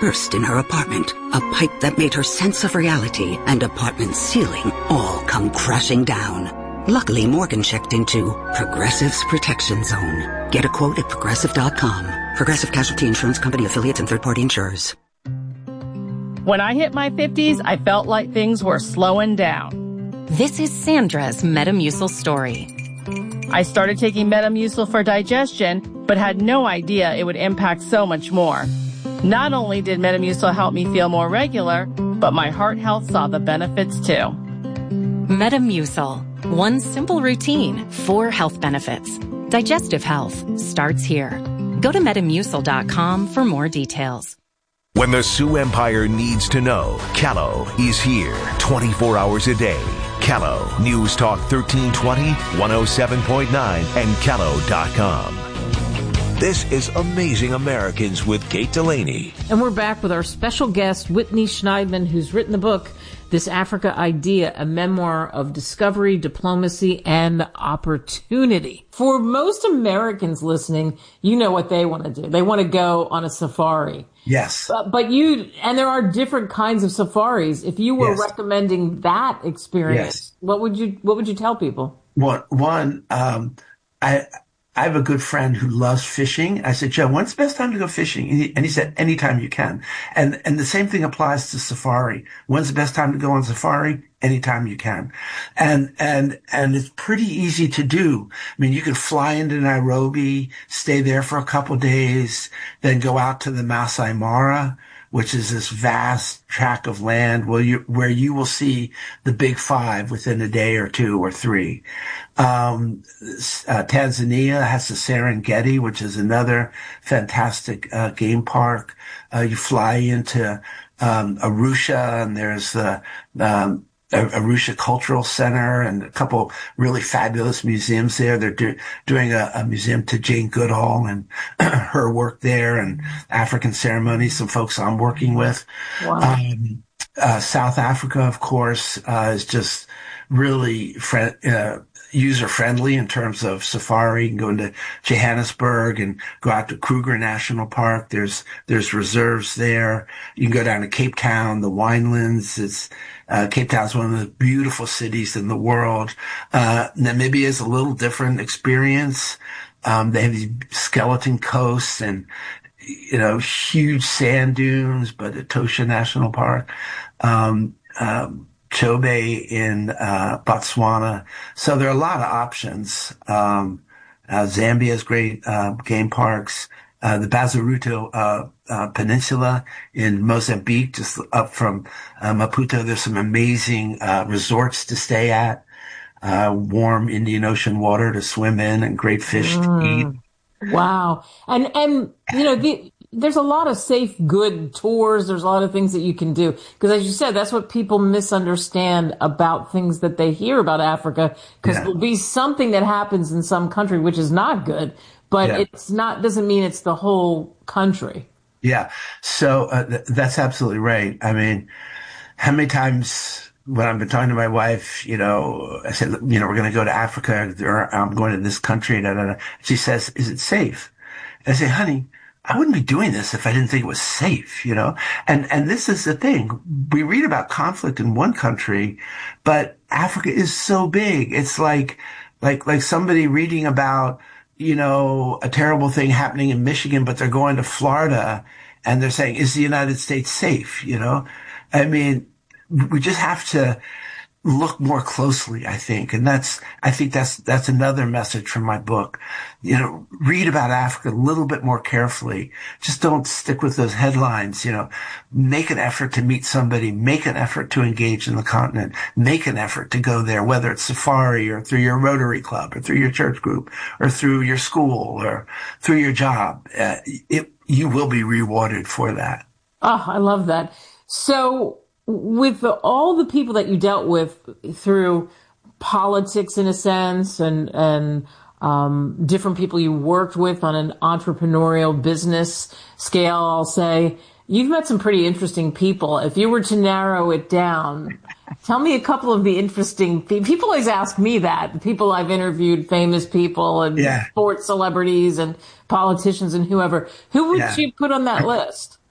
burst in her apartment. A pipe that made her sense of reality and apartment ceiling all come crashing down. Luckily, Morgan checked into Progressive's Protection Zone. Get a quote at Progressive.com. Progressive Casualty Insurance Company, affiliates, and third-party insurers. When I hit my 50s, I felt like things were slowing down. This is Sandra's Metamucil story. I started taking Metamucil for digestion, but had no idea it would impact so much more. Not only did Metamucil help me feel more regular, but my heart health saw the benefits too. Metamucil. One simple routine, 4 health benefits. Digestive health starts here. Go to Metamucil.com for more details. When the Sioux Empire needs to know, Callow is here 24 hours a day. Callow, News Talk 1320, 107.9, and Callow.com. This is Amazing Americans with Kate Delaney. And we're back with our special guest, Whitney Schneidman, who's written the book, This Africa Idea, a memoir of discovery, diplomacy, and opportunity. For most Americans listening, you know what they want to do. They want to go on a safari. Yes. And there are different kinds of safaris. If you were recommending that experience, what would you tell people? I have a good friend who loves fishing. I said, Joe, when's the best time to go fishing? And he said, anytime you can. And the same thing applies to safari. When's the best time to go on safari? Anytime you can. And it's pretty easy to do. I mean, you can fly into Nairobi, stay there for a couple days, then go out to the Masai Mara, which is this vast tract of land where you will see the big 5 within a day or 2 or 3. Tanzania has the Serengeti, which is another fantastic game park. You fly into Arusha, and there's the Arusha Cultural Center and a couple really fabulous museums there. They're doing a museum to Jane Goodall and her work there, and African ceremonies, some folks I'm working with. Wow. South Africa, of course, is just really user-friendly in terms of safari. You can go into Johannesburg and go out to Kruger National Park. There's reserves there. You can go down to Cape Town, the winelands. Cape Town's one of the beautiful cities in the world. Namibia is a little different experience. They have these skeleton coasts and, huge sand dunes, but Etosha National Park. Chobe in Botswana. So there are a lot of options. Zambia has great game parks. The Bazaruto Peninsula in Mozambique, just up from Maputo, there's some amazing resorts to stay at. Warm Indian Ocean water to swim in and great fish to eat. Wow. And there's a lot of safe, good tours. There's a lot of things that you can do. Because as you said, that's what people misunderstand about things that they hear about Africa. Because there'll be something that happens in some country which is not good, but doesn't mean it's the whole country. Yeah. So that's absolutely right. I mean, how many times when I've been talking to my wife, I said, we're going to go to Africa, or I'm going to this country. She says, is it safe? And I say, honey, I wouldn't be doing this if I didn't think it was safe, and this is the thing. We read about conflict in one country, but Africa is so big. It's like somebody reading about, a terrible thing happening in Michigan, but they're going to Florida and they're saying, is the United States safe? I mean, we just have to look more closely, I think. And that's another message from my book. Read about Africa a little bit more carefully. Just don't stick with those headlines. Make an effort to meet somebody, make an effort to engage in the continent, make an effort to go there, whether it's safari or through your Rotary Club or through your church group or through your school or through your job. You will be rewarded for that. Oh, I love that. So, with all the people that you dealt with through politics, in a sense, and different people you worked with on an entrepreneurial business scale, I'll say, you've met some pretty interesting people. If you were to narrow it down, tell me a couple of the interesting people. Always ask me that. The people I've interviewed, famous people and sports celebrities and politicians and whoever. Who would you put on that list?